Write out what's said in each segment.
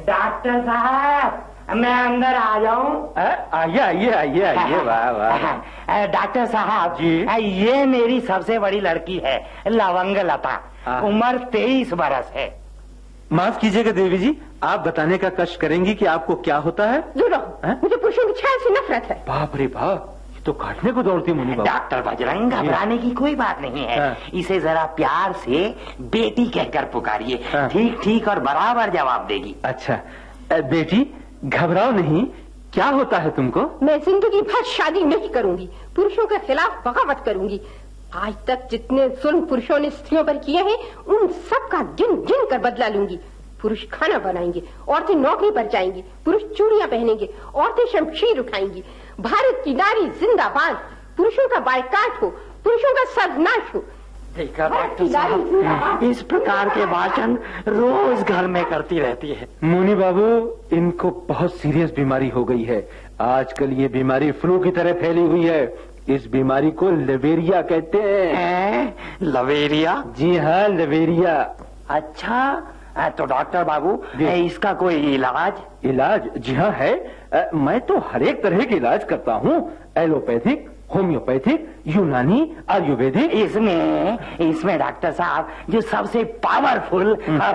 Doctor साहब, मैं अंदर आ जाऊं? आइए आइए आइए आइए। वाह वाह। डॉक्टर साहब जी, ये मेरी सबसे बड़ी लड़की है, लवंगलता। उम्र 23 बरस है। माफ कीजिएगा देवी जी, आप बताने का कष्ट करेंगी कि आपको क्या होता है? मुझे पुरुषों की छाया से नफरत है। बाप रे बाप, ये तो काटने को दौड़ती मुनि बाबू। डॉक्टर बजरंग, घबराने की कोई बात नहीं है। इसे जरा प्यार से बेटी कहकर पुकारिए। ठीक ठीक और बराबर जवाब देगी। अच्छा बेटी, घबराओ नहीं, क्या होता है तुमको? मैं जिंदगी भर शादी नहीं करूंगी, पुरुषों के खिलाफ बगावत करूंगी। आज तक जितने जुल्म पुरुषों ने स्त्रियों पर किए हैं, उन सब का गिन गिन कर बदला लूंगी। पुरुष खाना बनाएंगे, औरतें नौकरी पर जाएंगी, पुरुष चूड़ियां पहनेंगे, औरतें शमशीर उठाएंगी। भारत की नारी जिंदाबाद, पुरुषों का बायकाट हो, पुरुषों का सर्वनाश हो। देखा डॉक्टर साहब, इस प्रकार के भाषण रोज घर में करती रहती है। मुनि बाबू, इनको बहुत सीरियस बीमारी हो गई है। आजकल ये बीमारी फ्लू की तरह फैली हुई है। इस बीमारी को लवेरिया कहते हैं। लवेरिया? जी हाँ, लवेरिया। अच्छा, तो डॉक्टर बाबू इसका कोई इलाज? इलाज? जी हाँ है। मैं तो हर एक तरह के इलाज करता हूँ, एलोपैथिक, होम्योपैथिक, यूनानी, आयुर्वेदिक। इसमें डॉक्टर साहब जो सबसे पावरफुल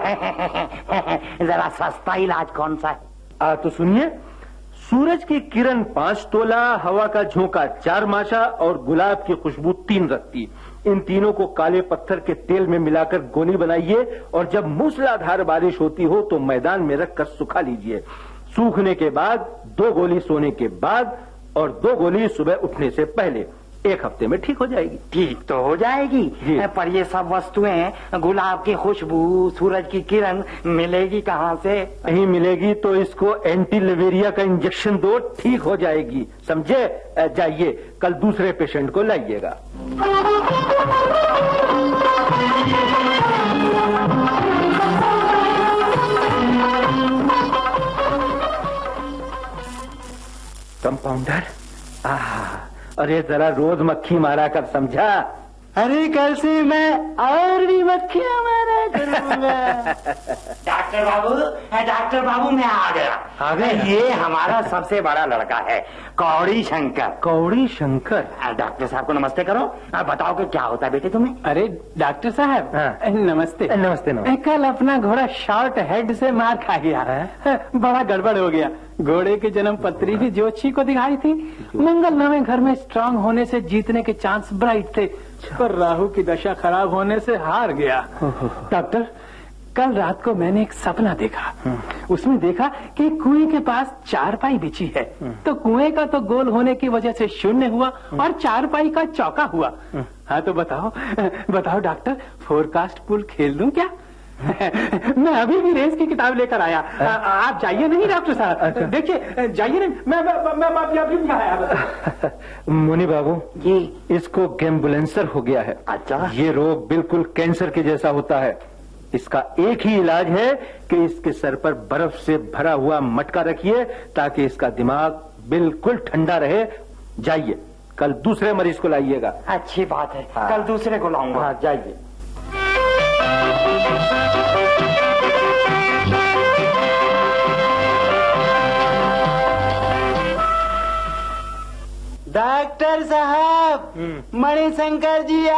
जरा सस्ता इलाज कौन सा है? तो सुनिए, सूरज की किरण 5 तोला, हवा का झोंका 4 माशा और गुलाब की खुशबू 3 रत्ती। इन तीनों को काले पत्थर के तेल में मिलाकर गोली बनाइए और जब मूसलाधार बारिश होती हो तो मैदान में रखकर सुखा लीजिए। सूखने के बाद 2 गोली सोने के बाद और 2 गोली सुबह उठने से पहले। 1 हफ्ते में ठीक हो जाएगी। ठीक तो हो जाएगी, पर ये सब वस्तुएं, गुलाब की खुशबू, सूरज की किरण मिलेगी कहाँ से? नहीं मिलेगी तो इसको एंटी लवेरिया का इंजेक्शन दो, ठीक हो जाएगी। समझे? जाइए, कल दूसरे पेशेंट को लाइएगा। कंपाउंडर, अरे जरा रोज मक्खी मारा कर, समझा? अरे कल से मैं और भी मक्खियां मारा करूंगा। डॉक्टर बाबू मैं आ गया। आ गए? ये हमारा सबसे बड़ा लड़का है, कौड़ी शंकर। कौड़ी शंकर? डॉक्टर साहब को नमस्ते करो। बताओ कि क्या होता है बेटे तुम्हें? अरे डॉक्टर साहब, नमस्ते। नमस्ते नमस्ते। कल अपना घोड़ा शॉर्ट हेड से मार खा गया, बड़ा गड़बड़ हो गया। घोड़े की जन्म पत्री भी ज्योतिषी को दिखाई थी। मंगलनामे घर में स्ट्रांग होने से जीतने के चांस ब्राइट थे, पर राहु की दशा खराब होने से हार गया। डॉक्टर, कल रात को मैंने एक सपना देखा। उसमें देखा कि कुएं के पास 4 पाई बिछी है, तो कुएं का तो गोल होने की वजह से 0 हुआ और 4 पाई का चौका हुआ। हाँ तो बताओ डॉक्टर, फोरकास्ट पुल खेल दूं क्या? मैं अभी भी रेस की किताब लेकर आया। आप जाइए नहीं डॉक्टर साहब, देखिए जाइए नहीं, मैं अभी आया। मुनि बाबू जी, इसको गैम्बुलेंसर हो गया है। अच्छा। ये रोग बिल्कुल कैंसर के जैसा होता है। इसका एक ही इलाज है कि इसके सर पर बर्फ से भरा हुआ मटका रखिए ताकि इसका दिमाग बिल्कुल ठंडा रहे। जाइए, कल दूसरे मरीज को लाइएगा। अच्छी बात है, कल दूसरे को लाऊंगा। हाँ जाइए। डॉक्टर साहब, मणिशंकर जी